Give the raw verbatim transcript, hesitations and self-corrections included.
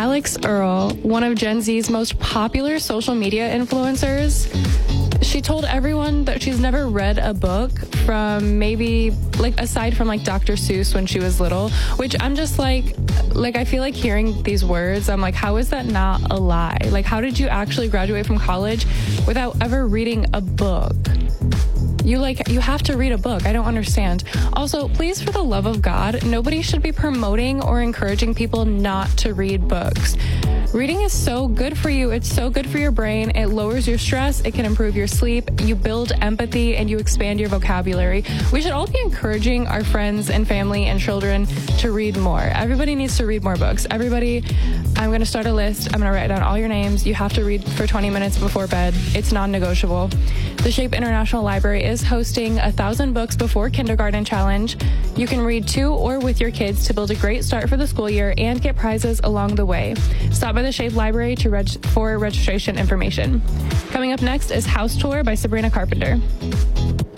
Alex Earle, one of Gen Z's most popular social media influencers, she told everyone that she's never read a book from maybe, like, aside from, like, Doctor Seuss when she was little, which I'm just like, like, I feel like hearing these words, I'm like, how is that not a lie? Like, how did you actually graduate from college without ever reading a book? You like, you have to read a book. I don't understand. Also, please, for the love of God, nobody should be promoting or encouraging people not to read books. Reading is so good for you. It's so good for your brain. It lowers your stress. It can improve your sleep. You build empathy and you expand your vocabulary. We should all be encouraging our friends and family and children to read more. Everybody needs to read more books. Everybody, I'm going to start a list. I'm going to write down all your names. You have to read for twenty minutes before bed. It's non-negotiable. The Shape International Library is hosting a thousand books before kindergarten challenge. You can read to or with your kids to build a great start for the school year and get prizes along the way. Stop by the Shape Library to reg- for registration information. Coming up next is House Tour by Sabrina Carpenter.